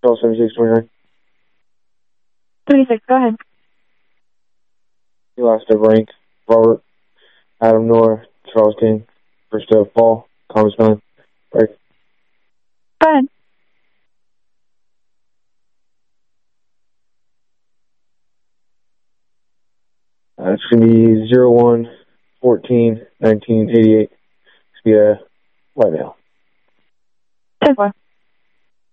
Charles 7629. 26, go ahead. Last of rank, Robert, Adam Noah, Charles King, first of Paul, Congressman, break. Go ahead. It's going to be 01-14-1988. It's going to be a white male. 10-4.